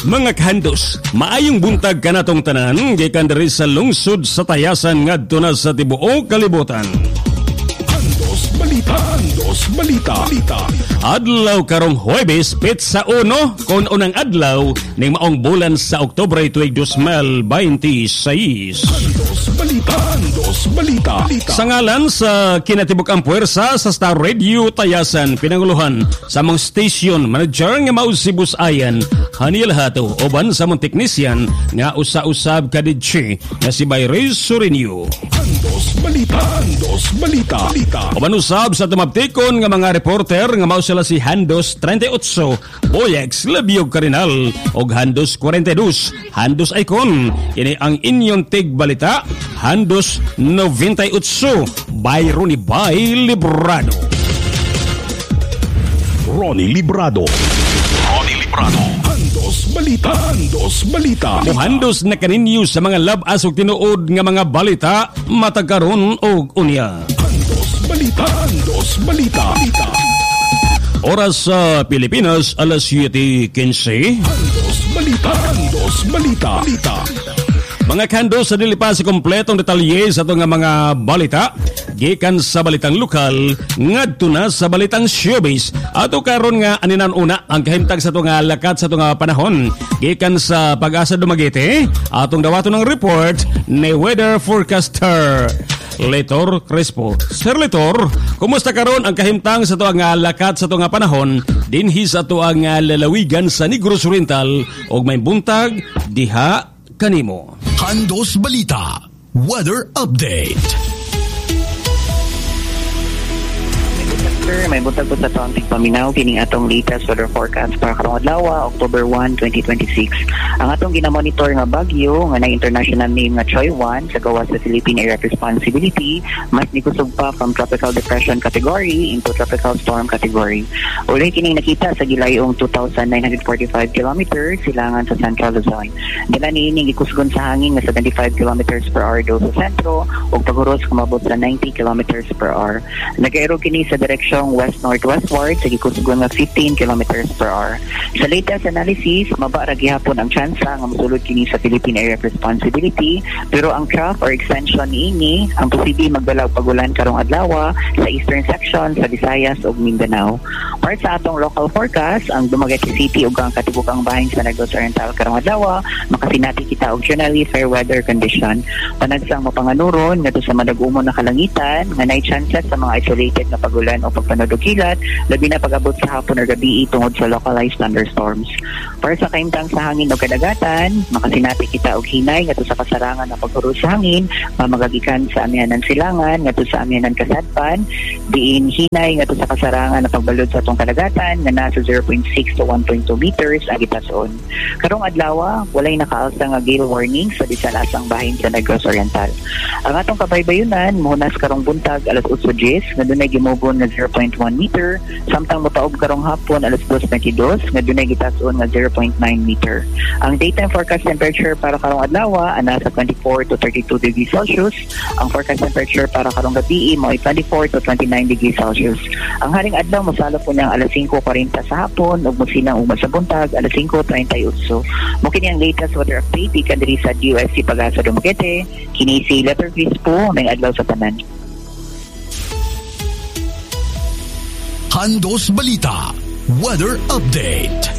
Mga kahandos, maayong buntag kanatong tanan, gikan diri sa lungsod sa Tayasan ngadto na sa tibuok kalibutan. Handos Balita. Adlaw karong Huwebes, Petsa 1, kon unang adlaw ning maong bulan sa Oktubre tuig 2026. Handos Balita. Sa ngalan sa kinatibuk-ang puwersa sa Star Radio Tayasan, pinanguluhan sa mong station manager nga mao si Bus Ayan, Haniel Hato, oban sa mong teknisyan nga usa-usab kadidsi nga si Bayres Surinio. Handos Balita. Oban usab sa tumabtikon nga mga reporter nga mao sila si Handos 38, Boyex Labiog Karinal og Handos 42, Handos Icon. Kini ang inyong tigbalita, Handos 98 by Ronnie Librado. Handos Balita. Muhandos na kaninyo sa mga labas ug tinuod nga mga balita matagkaron og unya. Handos Balita. Oras sa Pilipinas, alas 7:15. Handos Balita. Mga kando sa dilipa sa kompletong detalye sa ito nga mga balita, gikan sa balitang lokal, ngadto na sa balitang showbiz. Ato karon nga aninan una ang kahimtang sa ito nga lakat sa ito nga panahon. Gikan sa Pag-asa Dumaguete, atong dawato ng report ni weather forecaster Letor Crespo. Sir Letor, kumusta karon ang kahimtang sa ito nga lakat sa ito nga panahon dinhi sa ito nga lalawigan sa Negros Oriental og may buntag diha kanimo. Handos Balita Weather Update. May buntag po sa Tonting Paminaw kining atong latest weather forecast para karong adlaw, October 1, 2026. Ang atong ginamonitor nga bagyo nga na international name nga Choy 1 sa gawas sa Philippine Area of Responsibility, mas nikusog pa from tropical depression category into tropical storm category. Uli kining nakita sa gilayong 2,945 kilometers silangan sa Central Luzon. Dala niining ikusgon sa hangin nga 75 kilometers per hour do sa sentro ug paguros kumabot sa 90 kilometers per hour. Nagaero kini sa direksyon west-northwestward sa gikusgon nga 15 kilometers per hour. Sa latest analysis, maba ra gihapon ang tsansa nga mosulod kini sa Philippine Area of Responsibility, pero ang trough or extension niini ang posible magdala og pagulan karong adlaw sa eastern section sa Visayas ug Mindanao. Para sa atong local forecast, ang Dumaguete City ug ang katibukang bahin sa Negros Oriental karong adlaw makasinati kita og generally fair weather condition. Panagsang mapanganuron ngadto sa madagumon na kalangitan nga nay chances sa mga isolated na pagulan o pagpanudog-kilat, labi na pag-abot sa hapon or gabi tungod sa localized thunderstorms. Para sa kaimtang sa hangin o kadagatan, makasinati kita og hinay ngadto sa kasarangan na paghuros sa hangin, mamagagikan sa Amihanan Silangan ngadto sa Amihanan Kasadpan, diin hinay ngadto sa kasarangan na pagbalod sa atong kadagatan nga nasa 0.6 to 1.2 meters ang gitason. Karong adlaw, walay nakaalsa nga gale warning sa bisalasang bahin sa Negros Oriental. Ang atong kabaybayunan muhunas karong buntag alas 8:10 nga dunay gimogon nga 0.1 meter, samtang mapaog karong hapon alas 2:22 nga dunay gitason nga 0.9 meter. Ang daytime forecast temperature para karong adlaw ana sa 24 to 32 degrees Celsius. Ang forecast temperature para karong gabi mo ay 24 to 29 degrees Celsius. Ang haring adlaw mosalo po niyang alas 5:40 sa hapon ug mosilang ugma sa buntag alas 5:38. Mo kini ang latest weather update ikan diri sa DOST Pag-asa Dumaguete. Kini si Letter Crispo may adlaw sa tanan. Handos Balita Weather Update.